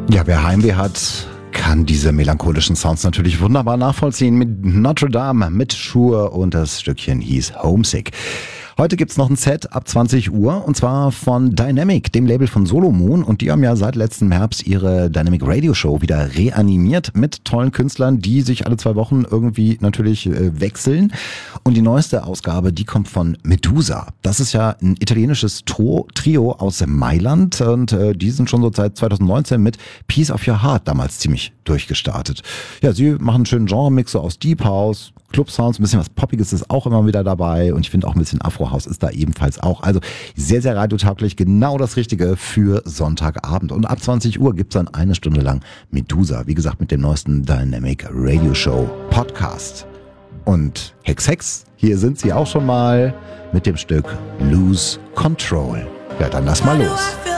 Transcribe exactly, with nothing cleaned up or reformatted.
Ja, wer Heimweh hat, kann diese melancholischen Sounds natürlich wunderbar nachvollziehen mit Notre Dame, mit Sure und das Stückchen hieß Homesick. Heute gibt's noch ein Set ab zwanzig Uhr und zwar von Dynamic, dem Label von Solomon, und die haben ja seit letztem Herbst ihre Dynamic Radio Show wieder reanimiert mit tollen Künstlern, die sich alle zwei Wochen irgendwie natürlich äh, wechseln. Und die neueste Ausgabe, die kommt von Medusa. Das ist ja ein italienisches Tro- Trio aus Mailand und äh, die sind schon so seit zwanzig neunzehn mit Piece of Your Heart damals ziemlich durchgestartet. Ja, sie machen einen schönen Genre-Mix so aus Deep House, Club Sounds, ein bisschen was Poppiges ist auch immer wieder dabei und ich finde auch ein bisschen Afro-House ist da ebenfalls auch. Also sehr, sehr radiotauglich, genau das Richtige für Sonntagabend. Und ab zwanzig Uhr gibt's dann eine Stunde lang Medusa, wie gesagt mit dem neuesten Dynamic Radio Show Podcast. Und Hex Hex, hier sind sie auch schon mal mit dem Stück Lose Control. Ja, dann lass mal los.